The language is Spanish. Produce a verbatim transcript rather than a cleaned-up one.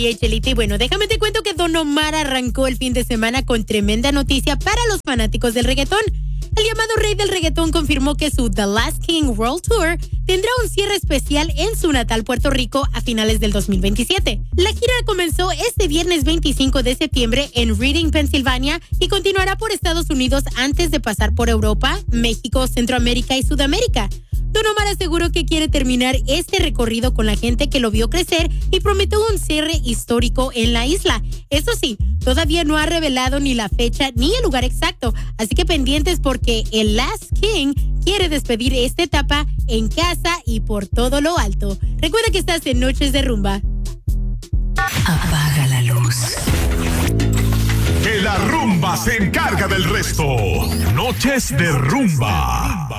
Y Chelita, y bueno, déjame te cuento que Don Omar arrancó el fin de semana con tremenda noticia para los fanáticos del reggaetón. El llamado rey del reggaetón confirmó que su The Last King World Tour tendrá un cierre especial en su natal Puerto Rico a finales del dos mil veintisiete. La gira comenzó este viernes veinticinco de septiembre en Reading, Pensilvania, y continuará por Estados Unidos antes de pasar por Europa, México, Centroamérica y Sudamérica. Don Omar aseguró que quiere terminar este recorrido con la gente que lo vio crecer y prometió un cierre histórico en la isla. Eso sí, todavía no ha revelado ni la fecha ni el lugar exacto, así que pendientes porque el Last King quiere despedir esta etapa en casa y por todo lo alto. Recuerda que estás en Noches de Rumba. Apaga la luz. Que la rumba se encarga del resto. Noches de Rumba.